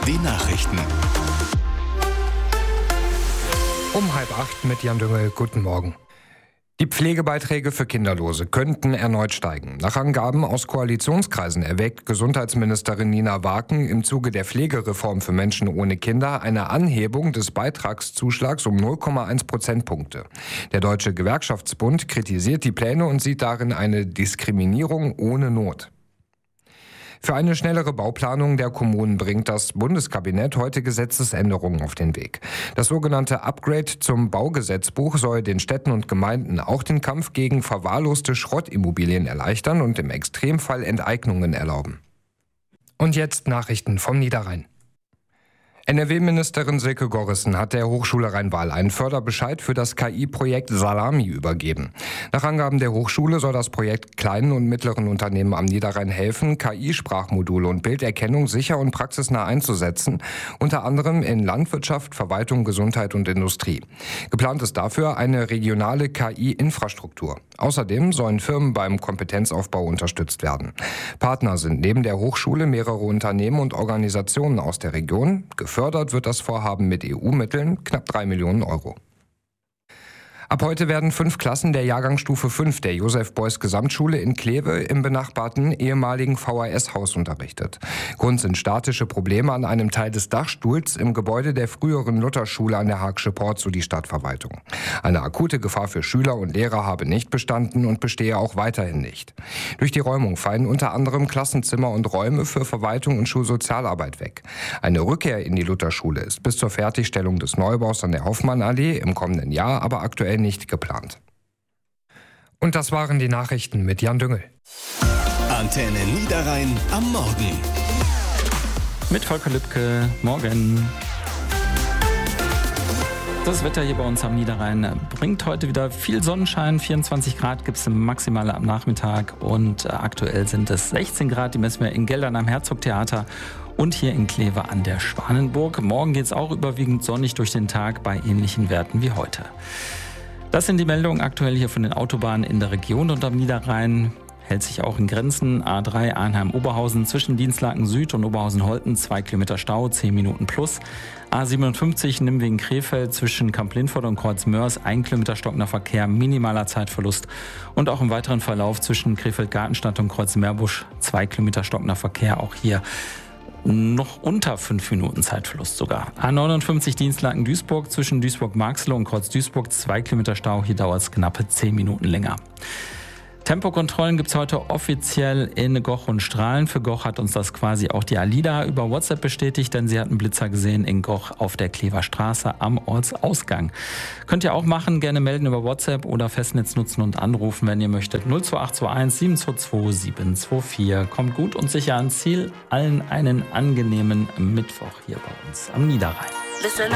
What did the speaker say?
Die Nachrichten. Um 7:30 mit Jan Düngel. Guten Morgen. Die Pflegebeiträge für Kinderlose könnten erneut steigen. Nach Angaben aus Koalitionskreisen erwägt Gesundheitsministerin Nina Waken im Zuge der Pflegereform für Menschen ohne Kinder eine Anhebung des Beitragszuschlags um 0,1 Prozentpunkte. Der Deutsche Gewerkschaftsbund kritisiert die Pläne und sieht darin eine Diskriminierung ohne Not. Für eine schnellere Bauplanung der Kommunen bringt das Bundeskabinett heute Gesetzesänderungen auf den Weg. Das sogenannte Upgrade zum Baugesetzbuch soll den Städten und Gemeinden auch den Kampf gegen verwahrloste Schrottimmobilien erleichtern und im Extremfall Enteignungen erlauben. Und jetzt Nachrichten vom Niederrhein. NRW-Ministerin Silke Gorissen hat der Hochschule Rhein-Waal einen Förderbescheid für das KI-Projekt Salami übergeben. Nach Angaben der Hochschule soll das Projekt kleinen und mittleren Unternehmen am Niederrhein helfen, KI-Sprachmodule und Bilderkennung sicher und praxisnah einzusetzen, unter anderem in Landwirtschaft, Verwaltung, Gesundheit und Industrie. Geplant ist dafür eine regionale KI-Infrastruktur. Außerdem sollen Firmen beim Kompetenzaufbau unterstützt werden. Partner sind neben der Hochschule mehrere Unternehmen und Organisationen aus der Region. Gefördert wird das Vorhaben mit EU-Mitteln, knapp 3 Millionen Euro. Ab heute werden 5 Klassen der Jahrgangsstufe 5 der Josef-Beuys-Gesamtschule in Kleve im benachbarten ehemaligen VHS-Haus unterrichtet. Grund sind statische Probleme an einem Teil des Dachstuhls im Gebäude der früheren Lutherschule an der Haag'sche Port, so die Stadtverwaltung. Eine akute Gefahr für Schüler und Lehrer habe nicht bestanden und bestehe auch weiterhin nicht. Durch die Räumung fallen unter anderem Klassenzimmer und Räume für Verwaltung und Schulsozialarbeit weg. Eine Rückkehr in die Lutherschule ist bis zur Fertigstellung des Neubaus an der Hoffmannallee im kommenden Jahr aber aktuell nicht geplant. Und das waren die Nachrichten mit Jan Düngel. Antenne Niederrhein am Morgen. Mit Volker Lübke. Morgen. Das Wetter hier bei uns am Niederrhein bringt heute wieder viel Sonnenschein. 24 Grad gibt es maximale am Nachmittag und aktuell sind es 16 Grad. Die messen wir in Geldern am Herzogtheater und hier in Kleve an der Schwanenburg. Morgen geht es auch überwiegend sonnig durch den Tag bei ähnlichen Werten wie heute. Das sind die Meldungen aktuell hier von den Autobahnen in der Region und am Niederrhein. Hält sich auch in Grenzen. A3 Arnheim-Oberhausen zwischen Dienstlaken Süd und Oberhausen-Holten 2 Kilometer Stau, 10 Minuten plus. A57 Nimwegen-Krefeld zwischen Kamp-Lindfort und Kreuz-Mörs 1 Kilometer stockender Verkehr, minimaler Zeitverlust. Und auch im weiteren Verlauf zwischen Krefeld-Gartenstadt und Kreuz-Meerbusch 2 Kilometer stockender Verkehr, auch hier noch unter 5 Minuten Zeitverlust sogar. A59 Dienstlaken Duisburg zwischen Duisburg-Marxloh und Kreuz-Duisburg 2 Kilometer Stau. Hier dauert es knappe 10 Minuten länger. Tempokontrollen gibt es heute offiziell in Goch und Strahlen. Für Goch hat uns das quasi auch die Alida über WhatsApp bestätigt, denn sie hat einen Blitzer gesehen in Goch auf der Klever Straße am Ortsausgang. Könnt ihr auch machen, gerne melden über WhatsApp oder Festnetz nutzen und anrufen, wenn ihr möchtet. 02821 722 724. Kommt gut und sicher ans Ziel. Allen einen angenehmen Mittwoch hier bei uns am Niederrhein.